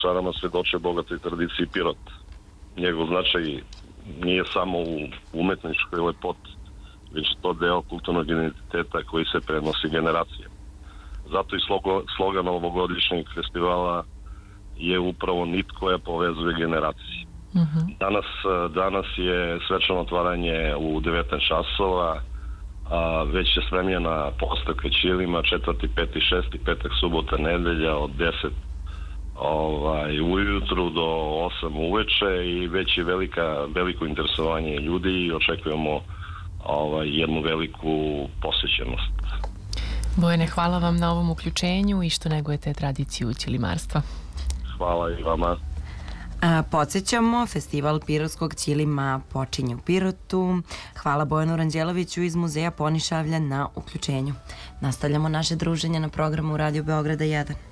Šarama svedoče bogatoj tradiciji Pirot. Njegov značaj nije samo u umetničkoj lepoti, već je to deo kulturnog identiteta koji se prenosi generacijama. Zato i slogan ovogodišnjeg festivala je upravo nit koja povezuje generacije. Danas je svečano otvaranje u 19 časova, već je spremljena postavka Ćilima, 4., 5., 6., petak, subota, nedelja od 10 ujutru do 8 uveče i već je veliko interesovanje ljudi i očekujemo jednu veliku posvećenost. Bojane, hvala vam na ovom uključenju i što negujete tradiciju ćilimarstva. Hvala i vama. Podsjećamo, festival pirotskog ćilima počinje u Pirotu. Hvala Bojanu Ranđeloviću iz Muzeja Ponišavlja na uključenju. Nastavljamo naše druženje na programu Radio Beograda 1.